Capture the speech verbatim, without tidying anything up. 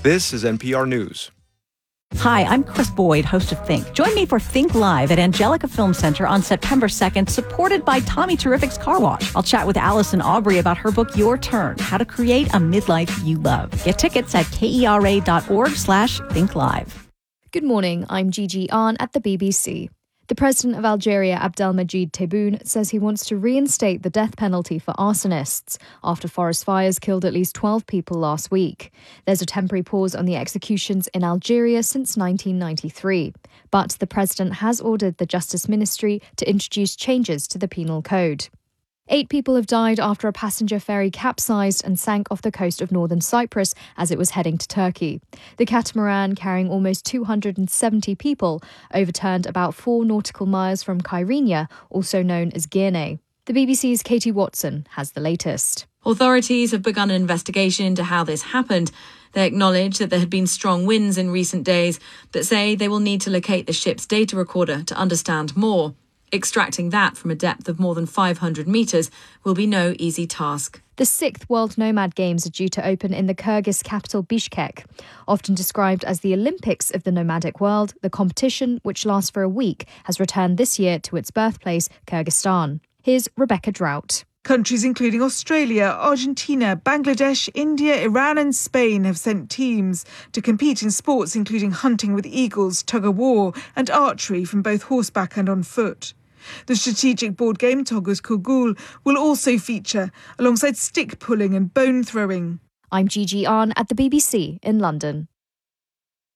This is N P R News. Hi, I'm Chris Boyd, host of Think. Join me for Think Live at Angelica Film Center on September second, supported by Tommy Terrific's Car Wash. I'll chat with Allison Aubrey about her book, Your Turn, How to Create a Midlife You Love. Get tickets at kera.org slash Think Live. Good morning, I'm Gigi Ahn at the B B C. The president of Algeria, Abdelmajid Tebboune, says he wants to reinstate the death penalty for arsonists after forest fires killed at least twelve people last week. There's a temporary pause on the executions in Algeria since nineteen ninety-three. But the president has ordered the Justice Ministry to introduce changes to the penal code. Eight people have died after a passenger ferry capsized and sank off the coast of northern Cyprus as it was heading to Turkey. The catamaran, carrying almost two hundred seventy people, overturned about four nautical miles from Kyrenia, also known as Girne. The B B C's Katie Watson has the latest. Authorities have begun an investigation into how this happened. They acknowledge that there had been strong winds in recent days, but say they will need to locate the ship's data recorder to understand more. Extracting that from a depth of more than five hundred metres will be no easy task. The sixth World Nomad Games are due to open in the Kyrgyz capital Bishkek. Often described as the Olympics of the nomadic world, the competition, which lasts for a week, has returned this year to its birthplace, Kyrgyzstan. Here's Rebecca Drought. Countries including Australia, Argentina, Bangladesh, India, Iran and Spain have sent teams to compete in sports including hunting with eagles, tug-of-war and archery from both horseback and on foot. The strategic board game Togus Kugul will also feature, alongside stick pulling and bone throwing. I'm Gigi Ahn at the B B C in London.